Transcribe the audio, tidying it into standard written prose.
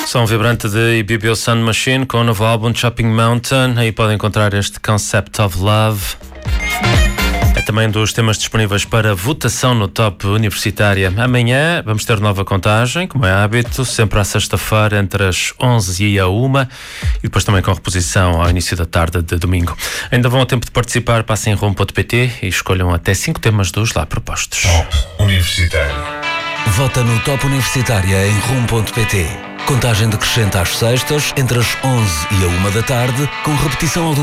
Som vibrante de Ibibio Sun Machine com o novo álbum Chopping Mountain. Aí podem encontrar este Concept of Love. É também dos temas disponíveis para votação no Top Universitária. Amanhã vamos ter nova contagem, como é hábito, sempre à sexta-feira, entre as 11 e a 1, e depois também com reposição ao início da tarde de domingo. Ainda vão a tempo de participar, passem em rumo.pt e escolham até 5 temas dos lá propostos. Top Universitário. Vota no Top Universitária em rumo.pt. Contagem decrescente às sextas, entre as 11 e a 1 da tarde, com repetição ao